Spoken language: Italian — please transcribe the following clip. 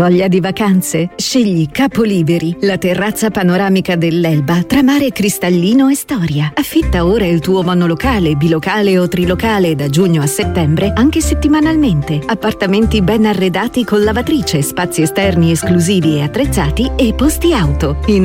Voglia di vacanze? Scegli Capoliberi, la terrazza panoramica dell'Elba tra mare cristallino e storia. Affitta ora il tuo monolocale, bilocale o trilocale da giugno a settembre, anche settimanalmente. Appartamenti ben arredati con lavatrice, spazi esterni esclusivi e attrezzati e posti auto. In